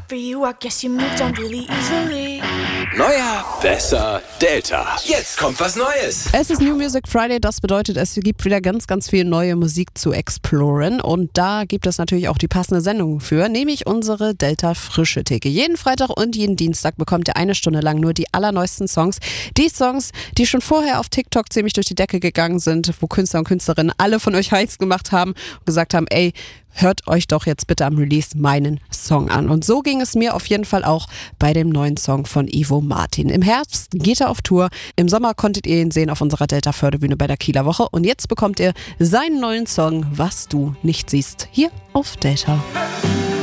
for you, I guess you moved on really easily. Neuer, besser, Delta. Jetzt kommt was Neues. Es ist New Music Friday, das bedeutet, es gibt wieder ganz, ganz viel neue Musik zu exploren und da gibt es natürlich auch die passende Sendung für, nämlich unsere Delta Frische Theke. Jeden Freitag und jeden Dienstag bekommt ihr eine Stunde lang nur die allerneuesten Songs. Die Songs, die schon vorher auf TikTok ziemlich durch die Decke gegangen sind, wo Künstler und Künstlerinnen alle von euch heiß gemacht haben und gesagt haben, ey, hört euch doch jetzt bitte am Release meinen Song an. Und so ging es mir auf jeden Fall auch bei dem neuen Song von Ivo Martin. Im Herbst geht er auf Tour. Im Sommer konntet ihr ihn sehen auf unserer Delta-Förderbühne bei der Kieler Woche. Und jetzt bekommt ihr seinen neuen Song, Was du nicht siehst, hier auf Delta.